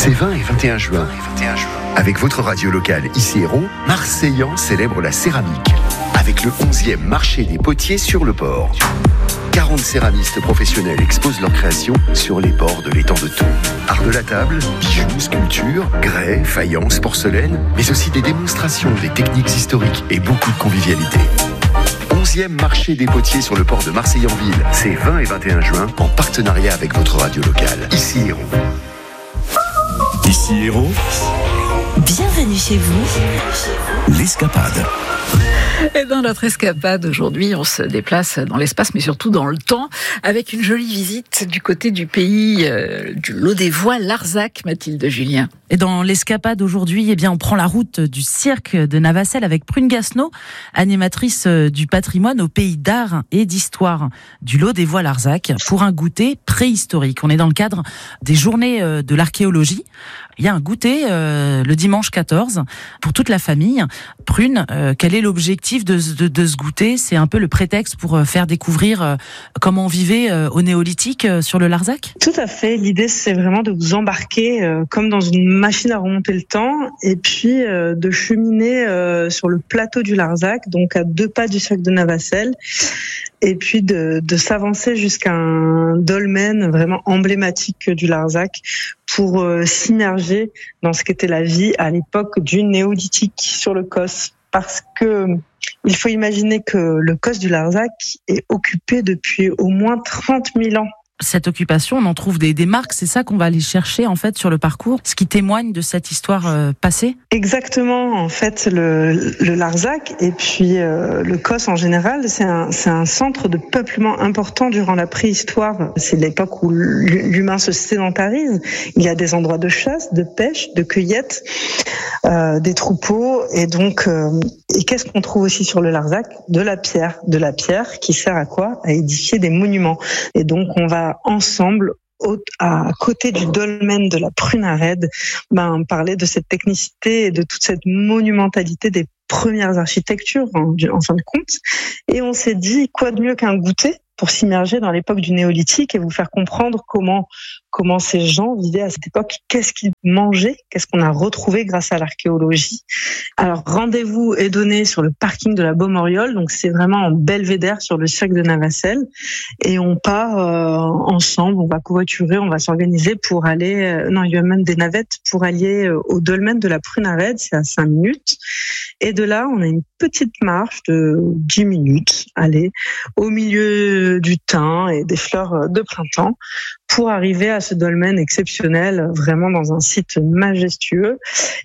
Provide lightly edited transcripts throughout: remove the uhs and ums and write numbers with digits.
Ces 20 et 21 juin, avec votre radio locale ici Hérault, Marseillan célèbre la céramique avec le 11e marché des potiers sur le port. 40 céramistes professionnels exposent leurs créations sur les bords de l'étang de Thon. Art de la table, bijoux, sculptures, grès, faïences, porcelaine, mais aussi des démonstrations des techniques historiques et beaucoup de convivialité. 11e marché des potiers sur le port de Marseillan-Ville, c'est 20 et 21 juin en partenariat avec votre radio locale, ici Hérault. Ici Hérault, Bienvenue chez vous. l'escapade. Et dans notre escapade aujourd'hui, on se déplace dans l'espace, mais surtout dans le temps, avec une jolie visite du côté du pays du Lot-des-Voix, Larzac, Mathilde Julien. Et dans l'escapade aujourd'hui, eh bien, on prend la route du cirque de Navacelles avec Prune Gasneau, animatrice du patrimoine au pays d'art et d'histoire du Lot-des-Voix Larzac, pour un goûter préhistorique. On est dans le cadre des journées de l'archéologie. Il y a un goûter le dimanche 14 pour toute la famille. Prune, quel est l'objectif de ce goûter ? C'est un peu le prétexte pour faire découvrir comment on vivait au néolithique sur le Larzac ? Tout à fait. L'idée, c'est vraiment de vous embarquer comme dans une machine à remonter le temps et puis de cheminer sur le plateau du Larzac, donc à 2 pas du cirque de Navacelles, et puis de s'avancer jusqu'à un dolmen vraiment emblématique du Larzac pour s'immerger dans ce qu'était la vie à l'époque du néolithique sur le Cos. Parce que il faut imaginer que le Cos du Larzac est occupé depuis au moins 30 000 ans. Cette occupation, on en trouve des marques, c'est ça qu'on va aller chercher en fait sur le parcours, ce qui témoigne de cette histoire passée ? Exactement, en fait, le Larzac et puis le Cos en général, c'est un centre de peuplement important durant la préhistoire. C'est l'époque où l'humain se sédentarise. Il y a des endroits de chasse, de pêche, de cueillette, des troupeaux, et donc et qu'est-ce qu'on trouve aussi sur le Larzac ? De la pierre qui sert à quoi ? À édifier des monuments. Et donc on va ensemble, à côté du dolmen de la Prunarède, parler de cette technicité et de toute cette monumentalité des premières architectures en fin de compte. Et on s'est dit, quoi de mieux qu'un goûter pour s'immerger dans l'époque du néolithique et vous faire comprendre comment ces gens vivaient à cette époque, qu'est-ce qu'ils mangeaient, qu'est-ce qu'on a retrouvé grâce à l'archéologie. Alors, rendez-vous est donné sur le parking de la Beaumoriole, donc c'est vraiment en belvédère sur le cirque de Navacelles, et on part ensemble, on va covoiturer, on va s'organiser pour aller, il y a même des navettes pour aller au dolmen de la Prunarède, c'est à 5 minutes, et de là, on a une petite marche de 10 minutes, au milieu du thym et des fleurs de printemps, pour arriver à ce dolmen exceptionnel, vraiment dans un site majestueux.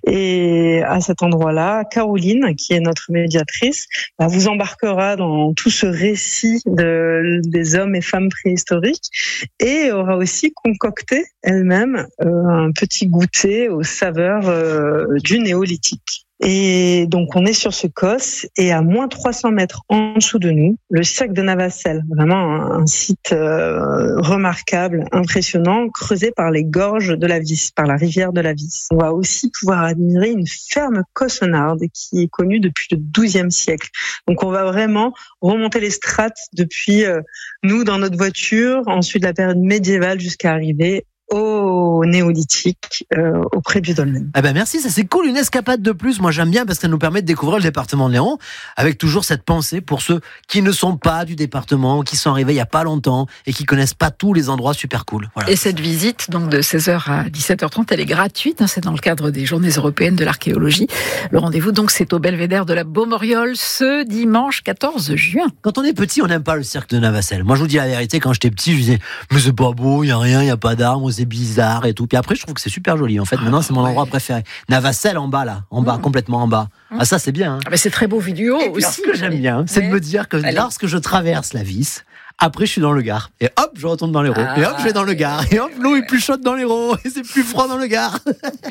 Et à cet endroit-là, Caroline, qui est notre médiatrice, vous embarquera dans tout ce récit des hommes et femmes préhistoriques et aura aussi concocté elle-même un petit goûter aux saveurs du néolithique. Et donc, on est sur ce Cos et à moins 300 mètres en dessous de nous, le cirque de Navacelles, vraiment un site remarquable, impressionnant, creusé par les gorges de la Vis, par la rivière de la Vis. On va aussi pouvoir admirer une ferme cossonarde qui est connue depuis le XIIe siècle. Donc, on va vraiment remonter les strates depuis nous dans notre voiture, ensuite la période médiévale jusqu'à arriver au néolithique, auprès du dolmen. Eh ben merci, ça c'est cool, une escapade de plus. Moi j'aime bien parce que ça nous permet de découvrir le département de l'Hérault avec toujours cette pensée pour ceux qui ne sont pas du département, qui sont arrivés il y a pas longtemps et qui connaissent pas tous les endroits super cool. Voilà. Et cette visite, donc de 16h à 17h30, elle est gratuite, c'est dans le cadre des Journées européennes de l'archéologie. Le rendez-vous donc c'est au belvédère de la Beaumoriole ce dimanche 14 juin. Quand on est petit, on n'aime pas le cirque de Navacelles. Moi je vous dis la vérité, quand j'étais petit, je disais mais c'est pas beau, il y a rien, il y a pas d'arbres, c'est bizarre et tout. Puis après, je trouve que c'est super joli. En fait, maintenant, c'est mon endroit préféré. Navacelles en bas, là. En bas, complètement en bas. Ah, ça, c'est bien. Hein. Mais c'est très beau vidéo aussi. Ce que j'aime bien, c'est de me dire que lorsque je traverse la Vis, après, je suis dans le Gard. Et hop, je retourne dans l'Hérault. Et hop, je vais dans le Gard. Et hop, l'eau est plus chaude dans l'Hérault. Et c'est plus froid dans le Gard.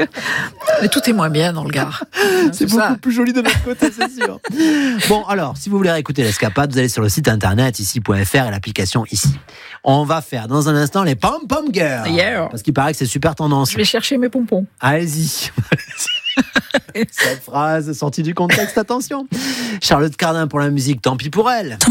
Mais tout est moins bien dans le Gard. C'est beaucoup plus joli de notre côté, c'est sûr. Bon, alors, si vous voulez réécouter l'escapade, vous allez sur le site internet ici.fr et l'application ici. On va faire dans un instant les pom-pom girls. Yeah. Parce qu'il paraît que c'est super tendance. Je vais chercher mes pompons. Allez-y. Cette phrase sortie du contexte, attention. Charlotte Cardin pour la musique, tant pis pour elle.